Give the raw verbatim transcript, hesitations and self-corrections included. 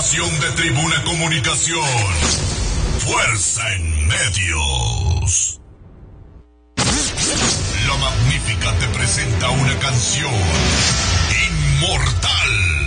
información de Tribuna Comunicación. Fuerza en medios. La Magnífica te presenta una canción inmortal.